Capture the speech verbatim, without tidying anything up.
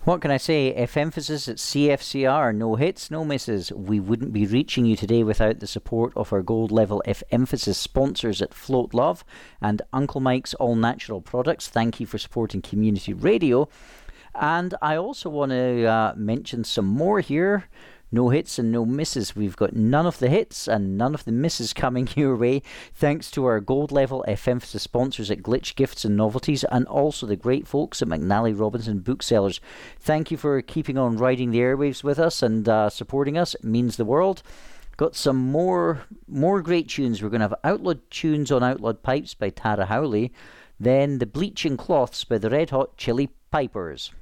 What can I say? If emphasis at C F C R, no hits, no misses. We wouldn't be reaching you today without the support of our gold level F emphasis sponsors at Float Love and Uncle Mike's All Natural Products. Thank you for supporting community radio. And I also want to uh, mention some more here. No hits and no misses. We've got none of the hits and none of the misses coming your way, thanks to our gold level F emphasis sponsors at Glitch Gifts and Novelties, and also the great folks at McNally Robinson Booksellers. Thank you for keeping on riding the airwaves with us and uh, supporting us. It means the world. Got some more more great tunes. We're going to have Outlawed Tunes on Outlawed Pipes by Tara Howley, then The Bleaching Cloths by the Red Hot Chili Pipers.